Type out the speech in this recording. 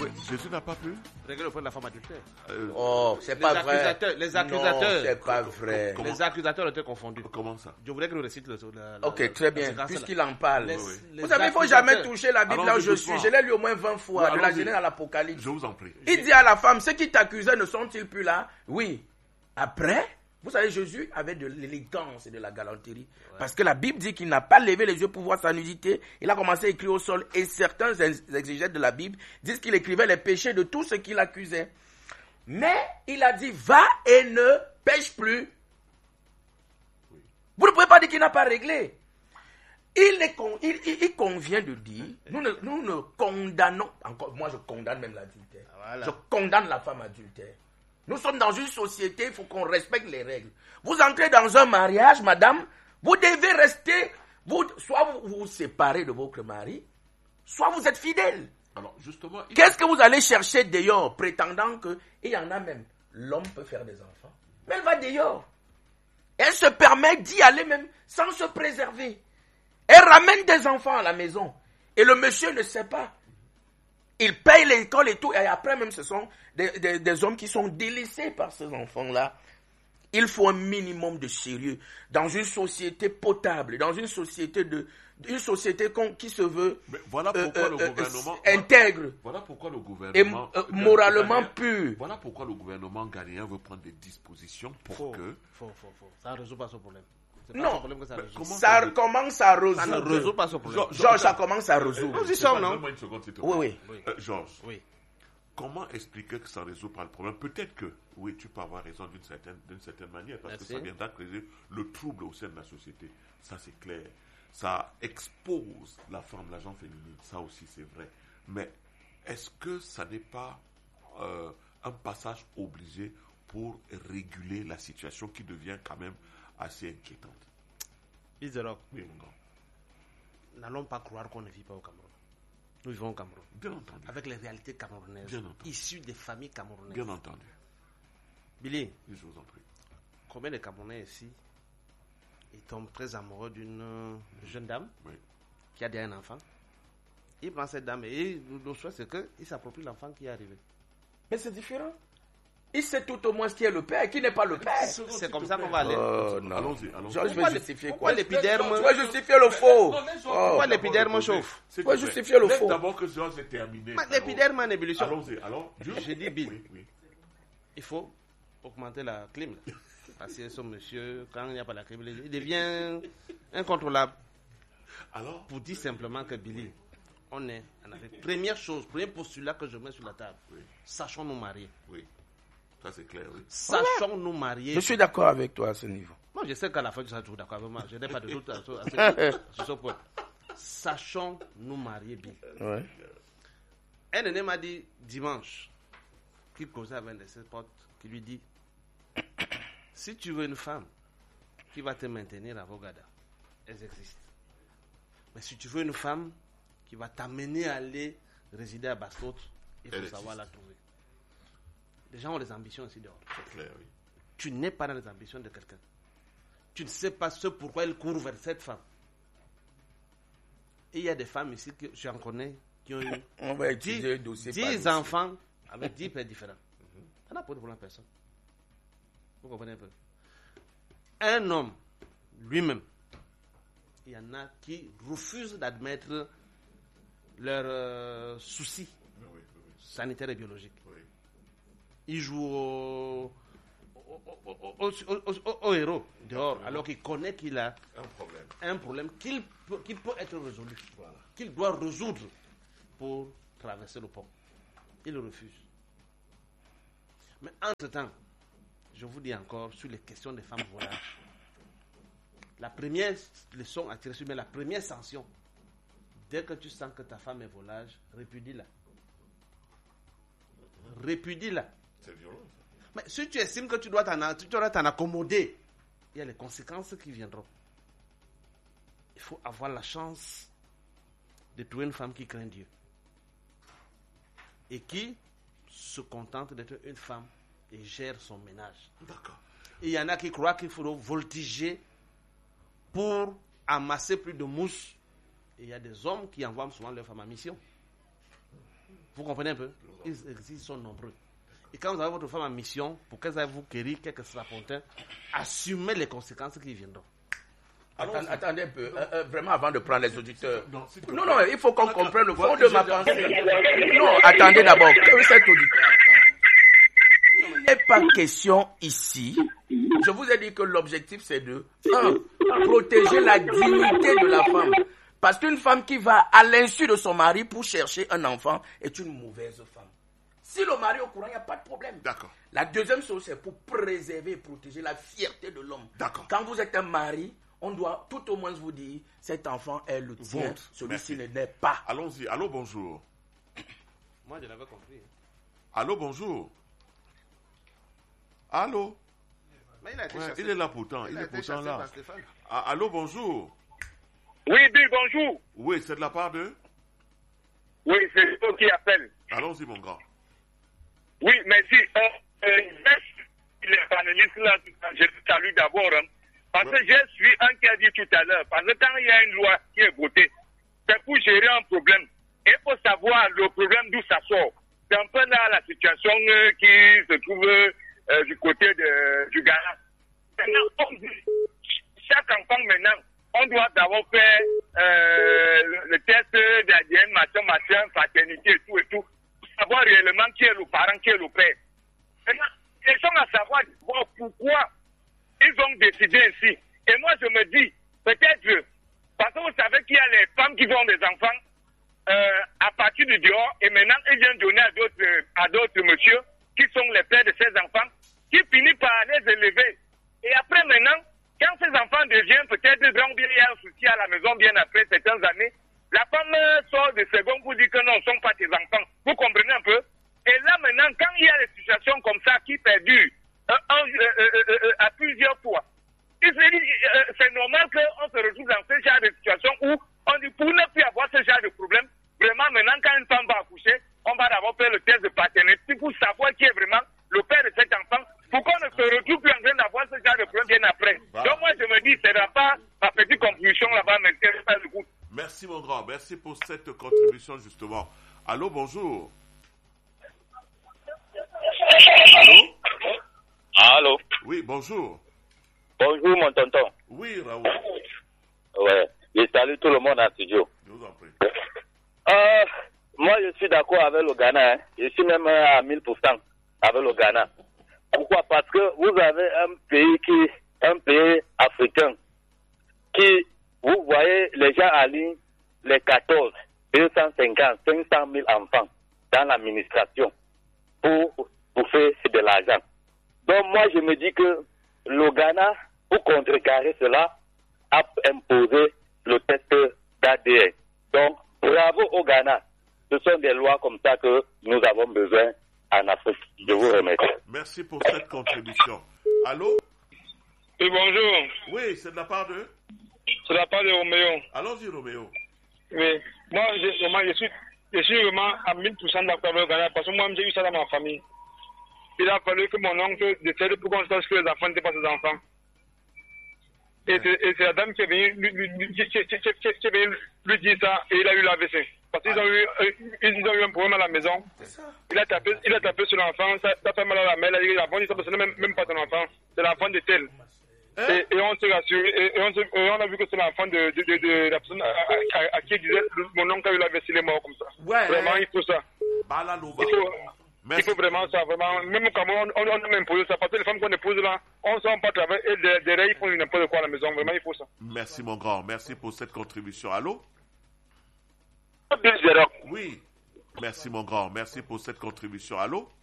Oui, Jésus n'a pas pu régler le problème de la femme adultère. C'est pas vrai. Les accusateurs. Non, c'est pas vrai. Les accusateurs étaient confondus. Comment ça? Je voudrais que nous récite Ok, très bien, puisqu'il en parle. Les Vous savez, il ne faut jamais accusateurs. toucher la Bible là où je suis. Je l'ai lu au moins 20 fois, de la Genèse à l'Apocalypse. Je vous en prie. Il dit à la femme, ceux qui t'accusaient ne sont-ils plus là? Oui. Après, vous savez, Jésus avait de l'élégance et de la galanterie. Ouais. Parce que la Bible dit qu'il n'a pas levé les yeux pour voir sa nudité. Il a commencé à écrire au sol. Et certains exégètes de la Bible disent qu'il écrivait les péchés de tous ceux qui l'accusaient. Mais il a dit, va et ne pêche plus. Oui. Vous ne pouvez pas dire qu'il n'a pas réglé. Il convient de dire, nous ne condamnons, encore, moi je condamne même l'adultère. Voilà. Je condamne la femme adultère. Nous sommes dans une société, il faut qu'on respecte les règles. Vous entrez dans un mariage, madame, vous devez rester, soit vous vous séparez de votre mari, soit vous êtes fidèle. Alors, justement, qu'est-ce que vous allez chercher dehors, prétendant que, il y en a même, l'homme peut faire des enfants, mais elle va dehors. Elle se permet d'y aller même sans se préserver. Elle ramène des enfants à la maison, et le monsieur ne sait pas. Il paye l'école et tout, et après même ce sont des hommes qui sont délaissés par ces enfants-là. Il faut un minimum de sérieux dans une société potable, dans une société qui se veut voilà pourquoi le gouvernement intègre. Voilà pourquoi le gouvernement et moralement pur. Voilà pourquoi le gouvernement ghanéen veut prendre des dispositions pour que. Ça ne résout pas ce problème. Non, comment ça résout? Ça ne résout pas ce problème. Georges, ça commence à résoudre. Nous y sommes, non? Donne-moi une seconde, s'il te plaît. Oui. Georges, oui. Comment expliquer que ça ne résout pas le problème? Peut-être que, oui, tu peux avoir raison d'une certaine manière, parce que ça viendra créer le trouble au sein de la société. Ça, c'est clair. Ça expose la femme, la gente féminine. Ça aussi, c'est vrai. Mais est-ce que ça n'est pas un passage obligé pour réguler la situation qui devient quand même assez inquiétante? Isoroc, oui, mon gars. N'allons pas croire qu'on ne vit pas au Cameroun. Nous vivons au Cameroun. Bien entendu. Avec les réalités camerounaises, issues des familles camerounaises. Bien entendu. Billy, je vous en prie. Combien de Camerounais ici ils tombent très amoureux d'une jeune dame qui a déjà un enfant? Il prend cette dame et le choix c'est qu'il s'approprie l'enfant qui est arrivé. Mais c'est différent. Il sait tout au moins ce qui est le père et qui n'est pas le père. C'est comme ça qu'on va aller. Allons-y. Je vais justifier quoi? Pourquoi l'épiderme? Tu vas justifier le faux. Pourquoi l'épiderme chauffe? Tu vas justifier le faux. D'abord que Georges est terminé. L'épiderme en ébullition. Allons-y. Alors, j'ai dit Bill. Oui. Il faut augmenter la clim. Parce que ce monsieur, quand il n'y a pas la clim, il devient incontrôlable. Alors, pour dire simplement que Billy, on est en Afrique. Première chose, premier postulat que je mets sur la table. Sachons nous marier. Oui. Ça, c'est clair, oui. Sachons nous marier. Je suis d'accord avec toi à ce niveau. Moi, je sais qu'à la fin, tu seras toujours d'accord avec moi. Je n'ai pas de doute à ce point. Sachons nous marier, Bill. Ouais. Un aîné m'a dit dimanche, qu'il causait avec ses potes, qui lui dit si tu veux une femme qui va te maintenir à Vogada, elles existent. Mais si tu veux une femme qui va t'amener à aller résider à Bastote, il faut savoir la trouver. Les gens ont des ambitions ici dehors. C'est clair, oui. Tu n'es pas dans les ambitions de quelqu'un. Tu ne sais pas ce pourquoi il court vers cette femme. Et il y a des femmes ici que j'en connais qui ont eu 10 enfants avec 10 pères différents. Ça n'a pas de problème à personne. Vous comprenez un peu? Un homme, lui-même, il y en a qui refusent d'admettre leurs soucis sanitaires et biologiques. Ils jouent au héros dehors, alors qu'il connaît qu'il a un problème qui peut être résolu, qu'il doit résoudre pour traverser le pont. Il refuse. Mais entre-temps, je vous dis encore sur les questions des femmes volages. La première leçon à tirer sur, mais la première sanction, dès que tu sens que ta femme est volage, répudie-la. Répudie-la. C'est violent. Mais si tu estimes que tu dois t'en accommoder, il y a les conséquences qui viendront. Il faut avoir la chance de trouver une femme qui craint Dieu. Et qui se contente d'être une femme et gère son ménage. D'accord. Et il y en a qui croient qu'il faut voltiger pour amasser plus de mousse. Et il y a des hommes qui envoient souvent leur femme en mission. Vous comprenez un peu? Ils sont nombreux. Et quand vous avez votre femme en mission, pour qu'elle aille vous quérir quelques strapontins, assumez les conséquences qui viendront. Attendez un peu, vraiment avant de prendre les auditeurs. Non, il faut qu'on comprenne le fond de ma pensée. Non, attendez d'abord, cet auditeur. Il n'est pas question ici. Je vous ai dit que l'objectif c'est de protéger la dignité de la femme. Parce qu'une femme qui va à l'insu de son mari pour chercher un enfant est une mauvaise femme. Si le mari est au courant, il n'y a pas de problème. D'accord. La deuxième chose, c'est pour préserver et protéger la fierté de l'homme. D'accord. Quand vous êtes un mari, on doit tout au moins vous dire, cet enfant est le tien, celui-ci ne l'est pas. Allons-y. Allô, bonjour. Moi, je l'avais compris. Allô, bonjour. Allô. Mais il est là pourtant. Il est pourtant là. Allô, bonjour. Oui, bonjour. Oui, c'est de la part de... Oui, c'est toi qui appelle. Allons-y, mon grand. Oui, merci. Les panélistes là, je te salue d'abord. Parce que je suis un qui a dit tout à l'heure. Parce que quand il y a une loi qui est votée, c'est pour gérer un problème. Et il faut savoir le problème d'où ça sort. C'est un peu là la situation qui se trouve du côté du Ghana. Maintenant, chaque enfant maintenant, on doit d'abord faire le test d'ADN, machin, paternité et tout, pour savoir réellement qui est le parent, qui est le père. Maintenant, les gens à savoir pourquoi ils ont décidé ainsi. Et moi, je me dis, peut-être, parce que vous savez qu'il y a les femmes qui ont des enfants à partir du dehors, et maintenant, ils viennent donner à d'autres messieurs, qui sont les pères de ces enfants, qui finissent par les élever. Et après, maintenant, quand ces enfants deviennent peut-être grands, bien, il y a un souci à la maison, bien après certaines années, la femme sort de second pour dire que non, ce ne sont pas tes enfants. Vous comprenez un peu? Et là, maintenant, quand il y a des situations comme ça qui perdurent à plusieurs fois, c'est normal qu'on se retrouve dans ce genre de situation où on dit pour ne plus avoir ce genre de problème, vraiment, maintenant, quand une femme va accoucher, on va d'abord faire le test de paternité pour savoir qui est vraiment le père de cet enfant, pour qu'on ne se retrouve plus en train d'avoir ce genre de problème bien après. Voilà. Donc moi, je me dis, ce n'est pas ma petite conclusion là-bas, mais c'est pas le coup. Merci, mon grand. Merci pour cette contribution, justement. Allô, bonjour. Allô? Allô? Oui, bonjour. Bonjour, mon tonton. Oui, Raoul. Ouais, je salue tout le monde en studio. Je vous en prie. Moi, je suis d'accord avec le Ghana. Hein. Je suis même à 1000% avec le Ghana. Pourquoi? Parce que vous avez un pays africain qui, vous voyez, les gens alignent les 14, 250, 500 000 enfants dans l'administration pour faire de l'argent. Donc moi, je me dis que le Ghana, pour contrecarrer cela, a imposé le test d'ADN. Donc, bravo au Ghana. Ce sont des lois comme ça que nous avons besoin en Afrique. Je vous remercie. Merci pour cette contribution. Allô? Oui, bonjour. Oui, c'est de la part de? C'est de la part de Roméo. Allons-y, Roméo. Oui, moi, je suis vraiment à 1000% d'accord avec le Ghana parce que moi, j'ai eu ça dans ma famille. Il a fallu que mon oncle décède pour qu'on sache que les enfants n'étaient pas ses enfants. Et c'est la dame qui est venue lui dire ça et il a eu l'AVC. Parce qu'ils ont eu un problème à la maison. Il a tapé sur l'enfant, ça fait mal à la mère. Il a dit ce n'est même pas ton enfant, c'est l'enfant de tel. Et on s'est rassuré, et on a vu que c'est l'enfant de la personne à qui il disait mon oncle a eu l'AVC, il est mort comme ça. Ouais. Vraiment, il faut ça. Il faut vraiment ça, vraiment. Même quand on a imposé ça, parce que les femmes qu'on épouse là, on ne sent pas travailler et derrière ils font n'importe quoi à la maison. Vraiment, il faut ça. Merci mon grand, merci pour cette contribution. Allô? Oui, merci mon grand, merci pour cette contribution. Allô?